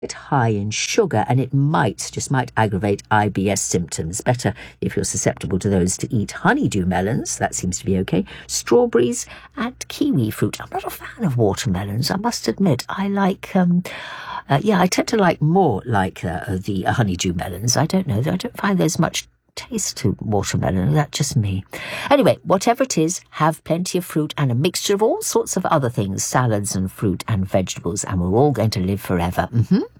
bit high in sugar, and it just might aggravate IBS symptoms. Better if you're susceptible to those to eat honeydew melons. That seems to be okay. Strawberries and kiwi fruit. I'm not a fan of watermelons, I must admit. I like, I tend to like more like the honeydew melons. I don't know. I don't find there's much taste to watermelon. That's just me. Anyway, whatever it is, have plenty of fruit and a mixture of all sorts of other things, salads and fruit and vegetables, and we're all going to live forever.